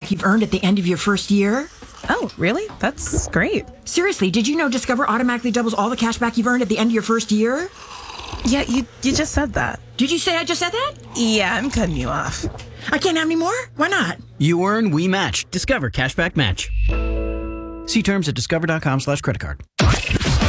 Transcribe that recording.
cashback you've earned at the end of your first year. Oh, really? That's great. Seriously, did you know Discover automatically doubles all the cashback you've earned at the end of your first year? Yeah, you just said that. Did you say I just said that? Yeah, I'm cutting you off. I can't have any more? Why not? You earn, we match. Discover Cashback Match. See terms at discover.com/creditcard.